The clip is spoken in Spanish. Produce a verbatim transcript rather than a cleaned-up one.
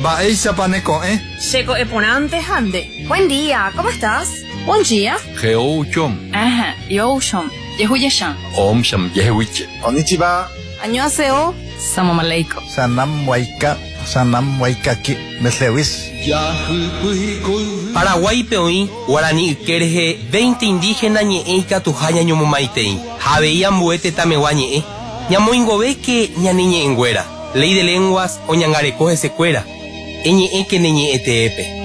Baeisa paneco, ¿eh? Checo eponante hande. Buen día, ¿cómo estás? Buen día. Geo chom. Ajá, yo shom. Yehuyeshan. Om sham yehuiche. Konnichiwa. Annyeonghaseyo. Salam aleikum. Sanam waika, sanam waikaki, meslewis. Paraguay peoí, guarani ikerje, veinte indígenas ñe'eika tujaña ñomomaitei. Javeía mbuete tameguá ñe'e. Ñamoingove que ñaniñe enguera. Ley de lenguas o ñangarecoje secuera. Eñe'e que neñe'e teepe.